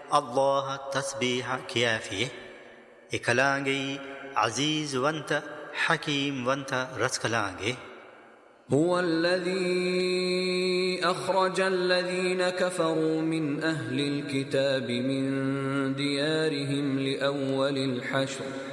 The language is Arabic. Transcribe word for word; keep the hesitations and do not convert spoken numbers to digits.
الله تسبيح كيافيه إكلانجي عزيز وانت حكيم وانت رسكلانجي. هو الذي أخرج الذين كفروا من أهل الكتاب من ديارهم لأول الحشر